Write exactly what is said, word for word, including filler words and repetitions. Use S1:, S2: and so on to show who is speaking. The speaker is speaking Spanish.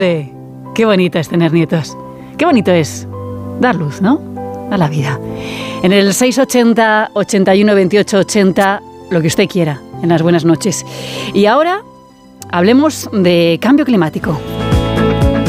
S1: Eh, qué bonito es tener nietos. Qué bonito es dar luz, ¿no? A la vida. En el seiscientos ochenta, ochenta y uno, veintiocho, ochenta, lo que usted quiera, en las buenas noches. Y ahora hablemos de cambio climático.